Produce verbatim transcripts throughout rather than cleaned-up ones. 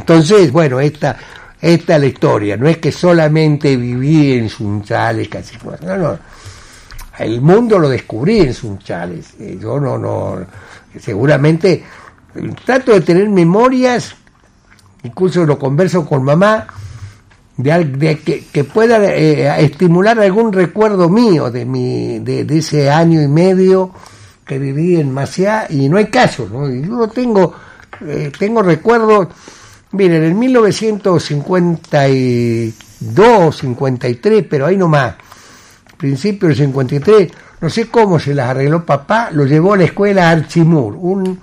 Entonces, bueno, esta, esta es la historia, no es que solamente viví en Sunchales, casi no, no, el mundo lo descubrí en Sunchales, yo no, no, seguramente trato de tener memorias, incluso lo converso con mamá, de, de que, que pueda eh, estimular algún recuerdo mío de mi de, de ese año y medio que viví en Maciá, y no hay caso, ¿no? Yo no tengo eh, tengo recuerdos. Miren, en mil novecientos cincuenta y dos, cincuenta y tres, pero ahí nomás, principio del cincuenta y tres, no sé cómo se las arregló papá, lo llevó a la escuela Archimur, un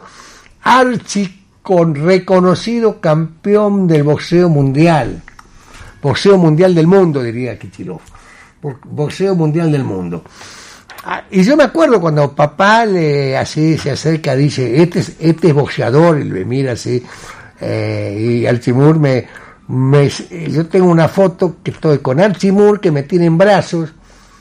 archi con reconocido campeón del boxeo mundial, boxeo mundial del mundo, diría Kichilov, boxeo mundial del mundo. Ah, y yo me acuerdo cuando papá le así se acerca, dice, este es, este es boxeador, y me mira así, eh, y Archimur me, me, yo tengo una foto que estoy con Archimur que me tiene en brazos,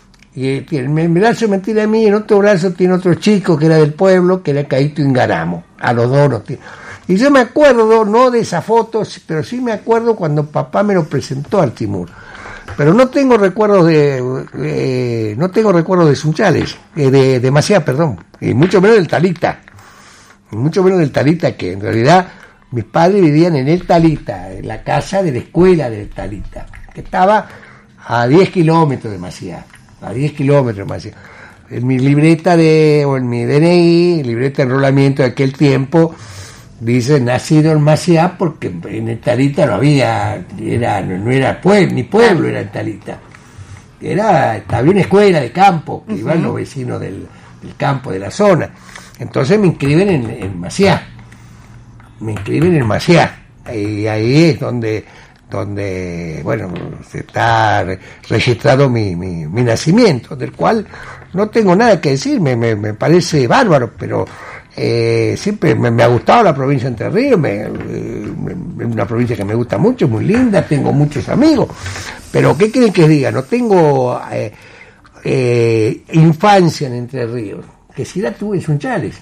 y en el brazo me tiene a mí, en otro brazo tiene otro chico que era del pueblo, que era Caíto Ingaramo, a los dos nos tiene. Y yo me acuerdo, no de esa foto, pero sí me acuerdo cuando papá me lo presentó a Archimur. Pero no tengo recuerdos de, eh, no tengo recuerdos de Sunchales, eh, de, de Maciá, perdón, y mucho menos del Talita, y mucho menos del Talita, que en realidad mis padres vivían en el Talita, en la casa de la escuela del Talita, que estaba a diez kilómetros de Maciá, a diez kilómetros de Maciá. En mi libreta de, o en mi D N I, libreta de enrolamiento de aquel tiempo, dice nacido en Maciá, porque en el Talita no había, era, no, no era pueblo, ni pueblo era el Talita. Era, había una escuela de campo, que uh-huh. iban los vecinos del, del campo, de la zona. Entonces me inscriben en, en Maciá. Me inscriben en Maciá. Y ahí es donde, donde bueno, se está registrado mi, mi, mi nacimiento, del cual no tengo nada que decir, me, me, me parece bárbaro, pero Eh, siempre me, me ha gustado la provincia de Entre Ríos, me, me, una provincia que me gusta mucho, muy linda, tengo muchos amigos, pero ¿qué quieren que diga? No tengo eh, eh, infancia en Entre Ríos, que sí la tuve en Sunchales.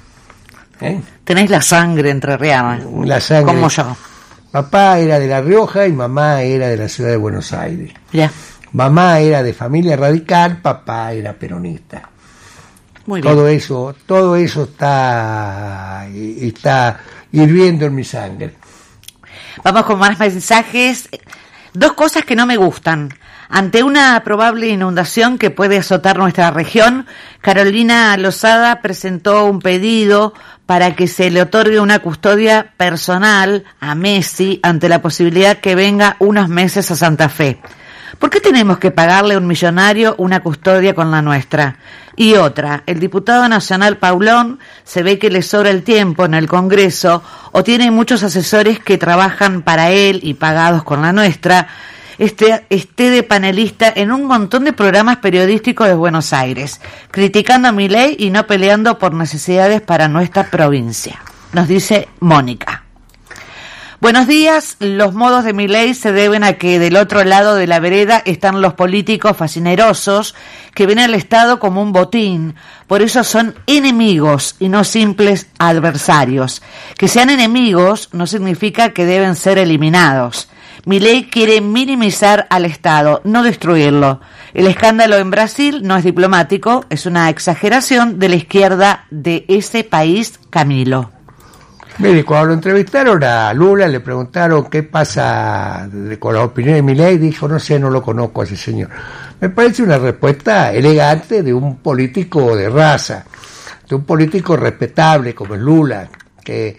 ¿Eh? Tenés la sangre entrerriana, la sangre, como yo. Papá era de La Rioja y mamá era de la ciudad de Buenos Aires. Ya. Mamá era de familia radical, papá era peronista. Muy bien. Todo eso, todo eso está, está hirviendo en mi sangre. Vamos con más mensajes. Dos cosas que no me gustan. Ante una probable inundación que puede azotar nuestra región, Carolina Lozada presentó un pedido para que se le otorgue una custodia personal a Messi ante la posibilidad que venga unos meses a Santa Fe. ¿Por qué tenemos que pagarle a un millonario una custodia con la nuestra? Y otra, el diputado nacional Paulón se ve que le sobra el tiempo en el Congreso o tiene muchos asesores que trabajan para él y pagados con la nuestra, este, esté de panelista en un montón de programas periodísticos de Buenos Aires, criticando a Milei y no peleando por necesidades para nuestra provincia. Nos dice Mónica. Buenos días, los modos de Milei se deben a que del otro lado de la vereda están los políticos fascinerosos que ven al Estado como un botín, por eso son enemigos y no simples adversarios. Que sean enemigos no significa que deben ser eliminados. Milei quiere minimizar al Estado, no destruirlo. El escándalo en Brasil no es diplomático, es una exageración de la izquierda de ese país, Camilo. Mire, cuando lo entrevistaron a Lula, le preguntaron qué pasa con la opinión de Milei, dijo, no sé, no lo conozco a ese señor. Me parece una respuesta elegante de un político de raza, de un político respetable como es Lula, que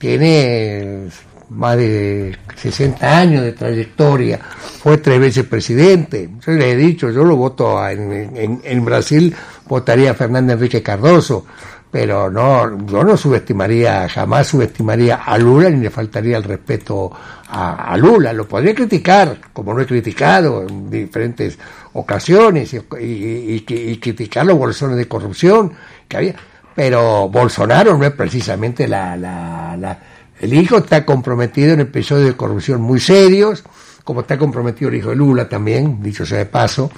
tiene más de sesenta años de trayectoria, fue tres veces presidente. Yo le he dicho, yo lo voto a, en, en, en Brasil, votaría a Fernando Henrique Cardoso, pero no, yo no subestimaría, jamás subestimaría a Lula ni le faltaría el respeto a, a Lula. Lo podría criticar, como lo he criticado en diferentes ocasiones, y, y, y, y criticar los bolsones de corrupción que había, pero Bolsonaro no es precisamente la, la, la, el hijo está comprometido en episodios de corrupción muy serios, como está comprometido el hijo de Lula también, dicho sea de paso,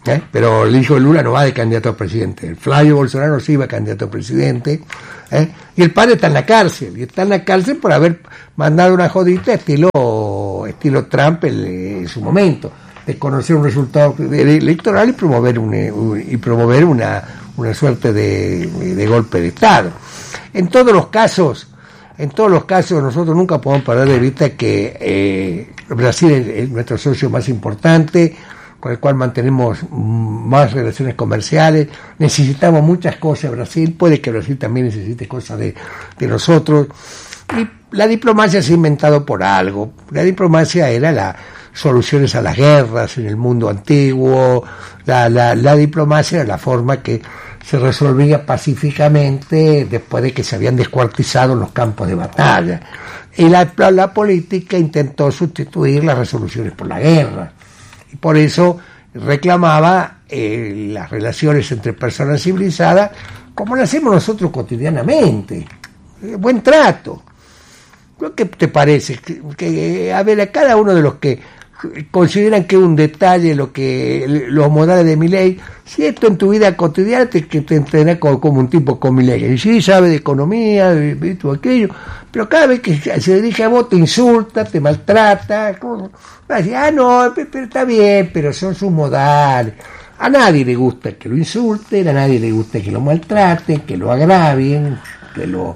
¿Eh? Pero el hijo de Lula no va de candidato a presidente. El Flavio Bolsonaro sí va candidato a presidente. ¿Eh? Y el padre está en la cárcel. Y está en la cárcel por haber mandado una jodita estilo, estilo Trump en, en su momento, de conocer un resultado electoral y promover, un, un, y promover una, una suerte de, de golpe de Estado. En todos los casos, en todos los casos nosotros nunca podemos perder de vista que eh, Brasil es, es nuestro socio más importante, con el cual mantenemos más relaciones comerciales. Necesitamos muchas cosas de Brasil, puede que Brasil también necesite cosas de, de nosotros. Y la diplomacia se ha inventado por algo. La diplomacia era la soluciones a las guerras en el mundo antiguo. La, la, la diplomacia era la forma que se resolvía pacíficamente después de que se habían descuartizado los campos de batalla. Y la, la, la política intentó sustituir las resoluciones por la guerra. Y por eso reclamaba eh, las relaciones entre personas civilizadas como lo hacemos nosotros cotidianamente. Eh, buen trato. ¿Qué te parece? Que, que, a ver, a cada uno de los que consideran que es un detalle lo que los modales de Milei, si esto en tu vida cotidiana te, que te entrenas como, como un tipo con Milei, y sí sabe de economía, de, de esto, aquello, pero cada vez que se dirige a vos te insulta, te maltrata, como, ah no, pero está bien, pero son sus modales. A nadie le gusta que lo insulten, a nadie le gusta que lo maltraten, que lo agravien, que lo...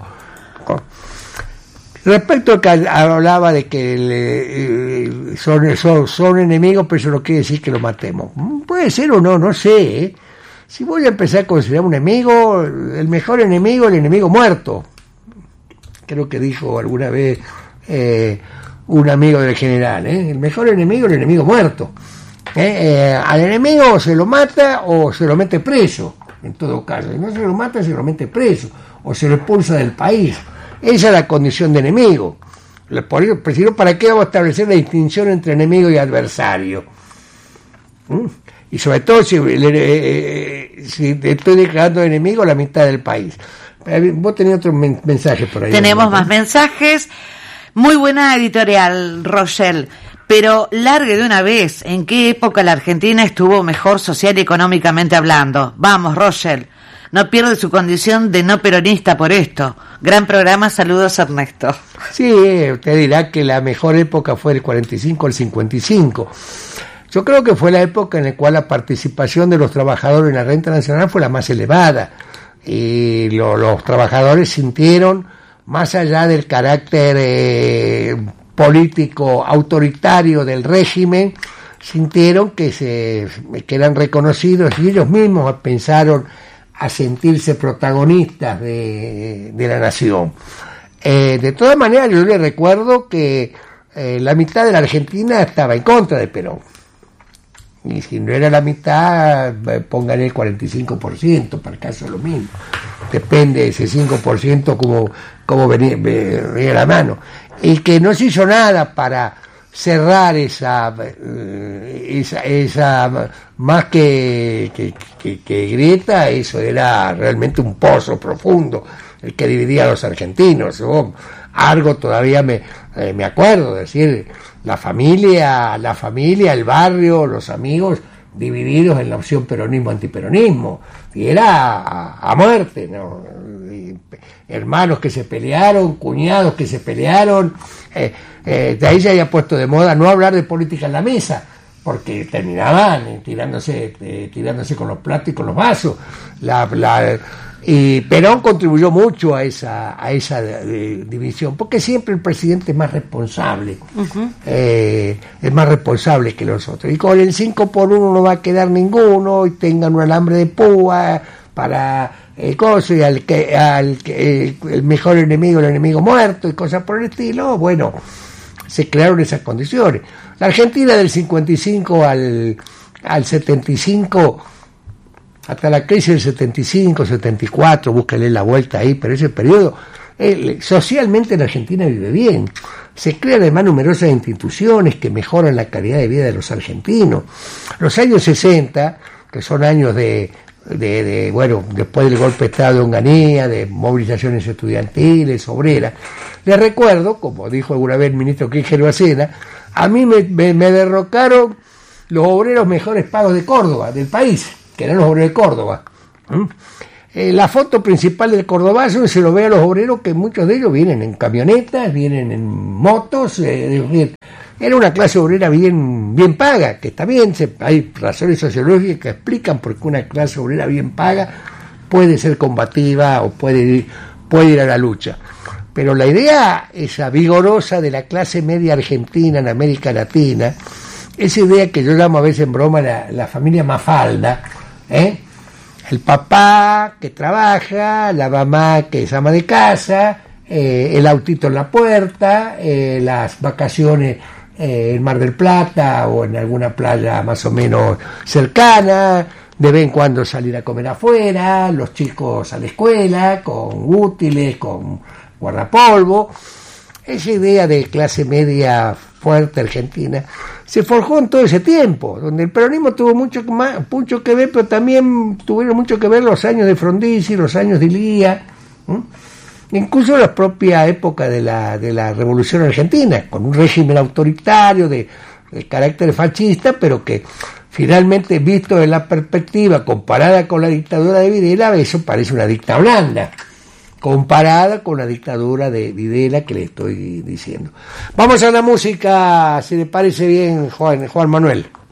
Respecto a que hablaba de que le, son, son, son enemigos, pero eso no quiere decir que lo matemos. Puede ser o no, no sé. ¿eh? Si voy a empezar a considerar un enemigo, el mejor enemigo, el enemigo muerto. Creo que dijo alguna vez eh, un amigo del general. ¿eh? El mejor enemigo, el enemigo muerto. ¿eh? Eh, al enemigo se lo mata o se lo mete preso, en todo caso. Si no se lo mata, se lo mete preso o se lo expulsa del país. Esa es la condición de enemigo. Por eso, ¿para qué vamos a establecer la distinción entre enemigo y adversario? ¿Mm? Y sobre todo si, eh, si estoy declarando enemigo a la mitad del país. Vos tenés otro men- mensaje por ahí. Tenemos ¿no? más mensajes. Muy buena editorial, Rochelle. Pero largue de una vez, ¿en qué época la Argentina estuvo mejor social y económicamente hablando? Vamos, Rochelle. No pierde su condición de no peronista por esto. Gran programa, saludos Ernesto. Sí, usted dirá que la mejor época fue del cuarenta y cinco al cincuenta y cinco. Yo creo que fue la época en la cual la participación de los trabajadores en la renta nacional fue la más elevada. Y lo, los trabajadores sintieron, más allá del carácter eh, político autoritario del régimen, sintieron que, se, que eran reconocidos y ellos mismos pensaron a sentirse protagonistas de, de la nación. Eh, de todas maneras, yo les recuerdo que eh, la mitad de la Argentina estaba en contra de Perón. Y si no era la mitad, pongan el cuarenta y cinco por ciento, para el caso es lo mismo. Depende de ese cinco por ciento como, como venía, venía la mano. Y que no se hizo nada para cerrar esa, esa, esa más que, que, que, que grieta, eso era realmente un pozo profundo, el que dividía a los argentinos. Yo, algo todavía me, eh, me acuerdo, es decir, la familia, la familia, el barrio, los amigos divididos en la opción peronismo-antiperonismo, y era a, a muerte, ¿no? Y hermanos que se pelearon, cuñados que se pelearon, eh, eh, de ahí se había puesto de moda no hablar de política en la mesa, porque terminaban eh, tirándose eh, tirándose con los platos y con los vasos. La, la, y Perón contribuyó mucho a esa a esa de, de, división, porque siempre el presidente es más responsable, uh-huh. eh, es más responsable que los otros. Y con el cinco por uno no va a quedar ninguno, y tengan un alambre de púa para el coso, y al que al que el, el mejor enemigo, el enemigo muerto, y cosas por el estilo. Bueno, se crearon esas condiciones. La Argentina del cincuenta y cinco al, al setenta y cinco, hasta la crisis del setenta y cinco, setenta y cuatro, búsquenle la vuelta ahí, pero ese periodo, eh, socialmente la Argentina vive bien. Se crean además numerosas instituciones que mejoran la calidad de vida de los argentinos. Los años sesenta, que son años de De, de, bueno, después del golpe de Estado de Onganía, de movilizaciones estudiantiles, obreras. Les recuerdo, como dijo alguna vez el ministro Kirchner Bacena, a mí me, me, me derrocaron los obreros mejores pagos de Córdoba, del país, que eran los obreros de Córdoba. ¿Mm? Eh, la foto principal del cordobazo se lo ve a los obreros, que muchos de ellos vienen en camionetas, vienen en motos, eh, era una clase obrera bien bien paga, que está bien, se, hay razones sociológicas que explican por qué una clase obrera bien paga puede ser combativa o puede ir, puede ir a la lucha. Pero la idea esa vigorosa de la clase media argentina en América Latina, esa idea que yo llamo a veces en broma la, la familia Mafalda, ¿eh? El papá que trabaja, la mamá que es ama de casa, eh, el autito en la puerta, eh, las vacaciones eh, en Mar del Plata o en alguna playa más o menos cercana, de vez en cuando salir a comer afuera, los chicos a la escuela, con útiles, con guardapolvo. Esa idea de clase media fuerte argentina se forjó en todo ese tiempo, donde el peronismo tuvo mucho, más, mucho que ver, pero también tuvieron mucho que ver los años de Frondizi, los años de Ilía, ¿eh? Incluso la propia época de la, de la Revolución Argentina, con un régimen autoritario de, de carácter fascista, pero que finalmente, visto en la perspectiva comparada con la dictadura de Videla, eso parece una dicta blanda, comparada con la dictadura de Videla que le estoy diciendo. Vamos a la música, si le parece bien, Juan, Juan Manuel.